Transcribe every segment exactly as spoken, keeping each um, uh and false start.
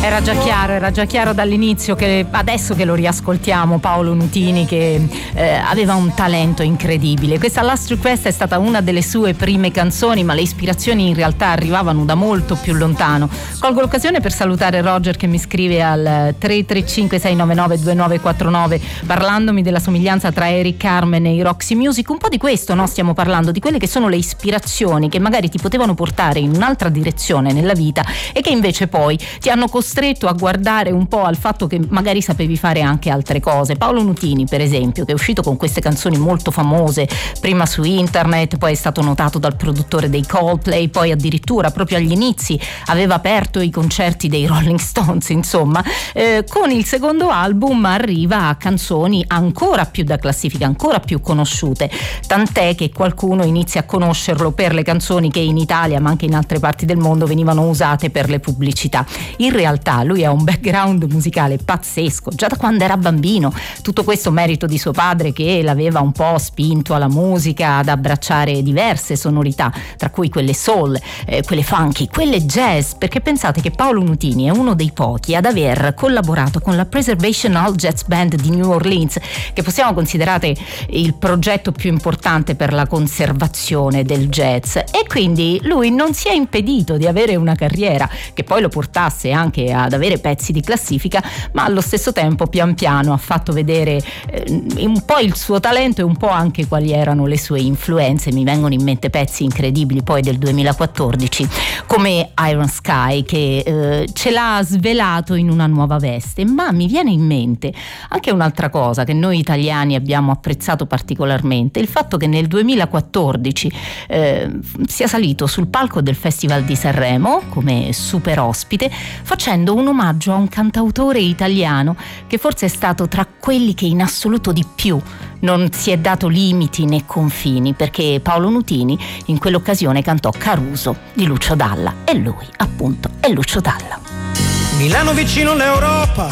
Era già chiaro, era già chiaro dall'inizio, che adesso che lo riascoltiamo, Paolo Nutini, che eh, aveva un talento incredibile. Questa Last Request è stata una delle sue prime canzoni, ma le ispirazioni in realtà arrivavano da molto più lontano. Colgo l'occasione per salutare Roger, che mi scrive al tre tre cinque sei nove nove due nove quattro nove parlandomi della somiglianza tra Eric Carmen e i Roxy Music. Un po' di questo, no? Stiamo parlando di quelle che sono le ispirazioni che magari ti potevano portare in un'altra direzione nella vita e che invece poi ti hanno costretto a guardare un po' al fatto che magari sapevi fare anche altre cose. Paolo Nutini, per esempio, che è uscito con queste canzoni molto famose, prima su internet, poi è stato notato dal produttore dei Coldplay, poi addirittura proprio agli inizi aveva aperto i concerti dei Rolling Stones, insomma. Eh, con il secondo album arriva a canzoni ancora più da classifica, ancora più conosciute, tant'è che qualcuno inizia a conoscerlo per le canzoni che in Italia, ma anche in altre parti del mondo, venivano usate per le pubblicità. In realtà lui ha un background musicale pazzesco, già da quando era bambino. Tutto questo merito di suo padre, che l'aveva un po' spinto alla musica, ad abbracciare diverse sonorità, tra cui quelle soul, eh, quelle funky, quelle jazz, perché pensate che Paolo Nutini è uno dei pochi ad aver collaborato con la Preservation Hall Jazz Band di New Orleans, che possiamo considerare il progetto più importante per la conservazione del jazz, e quindi lui non si è impedito di avere una carriera che poi lo portasse anche ad avere pezzi di classifica, ma allo stesso tempo pian piano ha fatto vedere eh, un po' il suo talento e un po' anche quali erano le sue influenze. Mi vengono in mente pezzi incredibili poi del duemilaquattordici come Iron Sky, che eh, ce l'ha svelato in una nuova veste. Ma mi viene in mente anche un'altra cosa che noi italiani abbiamo apprezzato particolarmente, il fatto che nel duemilaquattordici eh, sia salito sul palco del Festival di Sanremo come super ospite, facendo un omaggio a un cantautore italiano che forse è stato tra quelli che in assoluto di più non si è dato limiti né confini, perché Paolo Nutini in quell'occasione cantò Caruso di Lucio Dalla, e lui appunto è Lucio Dalla. Milano vicino l'Europa,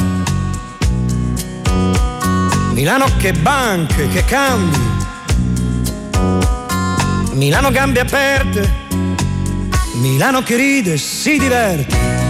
Milano che banche, che cambi, Milano gambe aperte, Milano che ride e si diverte.